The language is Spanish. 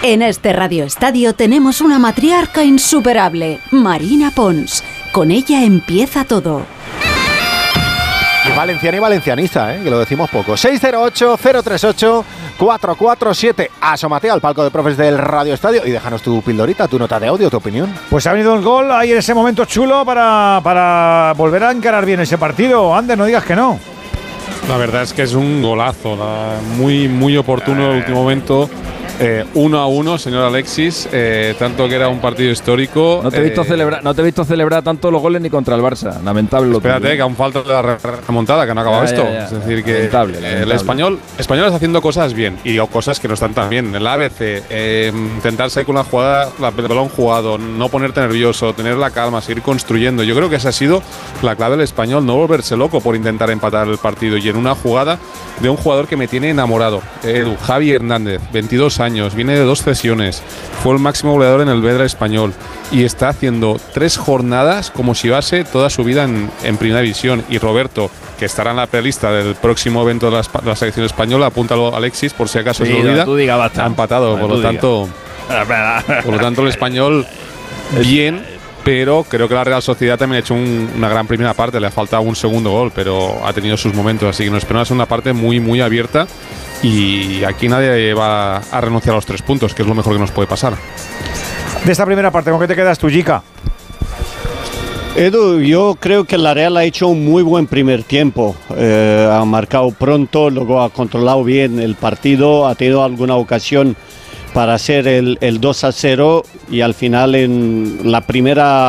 En este Radio Estadio tenemos una matriarca insuperable, Marina Pons. Con ella empieza todo. Y valenciana y valencianista, que lo decimos poco. 608-038-447. Asómate al palco de profes del Radio Estadio y déjanos tu pildorita, tu nota de audio, tu opinión. Pues ha venido el gol ahí en ese momento chulo para volver a encarar bien ese partido. Ander, no digas que no. La verdad es que es un golazo, muy, muy oportuno en el último momento. 1-1, señor Alexis, tanto que era un partido histórico. No te he visto celebrar tanto los goles ni contra el Barça. Lamentable. Espérate, que aún falta la remontada, que no ha acabado esto. Es decir, que lamentable. El español está haciendo cosas bien y cosas que no están tan bien. El ABC, intentarse con la jugada, el balón jugado, no ponerte nervioso, tener la calma, seguir construyendo. Yo creo que esa ha sido la clave del español, no volverse loco por intentar empatar el partido. Y en una jugada de un jugador que me tiene enamorado, Javi Hernández, 22 años, viene de 2 cesiones, fue el máximo goleador en el Vedra español y está haciendo 3 jornadas como si base toda su vida en primera división. Y Roberto, que estará en la prelista del próximo evento de la selección española, apúntalo, Alexis, por si acaso se olvida, ha empatado, por lo tanto el español bien, pero creo que la Real Sociedad también ha hecho una gran primera parte, le ha faltado un segundo gol, pero ha tenido sus momentos, así que nos espera una segunda parte muy, muy abierta. Y aquí nadie va a renunciar a los 3 puntos, que es lo mejor que nos puede pasar. De esta primera parte, ¿con qué te quedas tú, Jica? Edu, yo creo que la Real ha hecho un muy buen primer tiempo. Ha marcado pronto, luego ha controlado bien el partido, ha tenido alguna ocasión para hacer el 2-0 y al final en la primera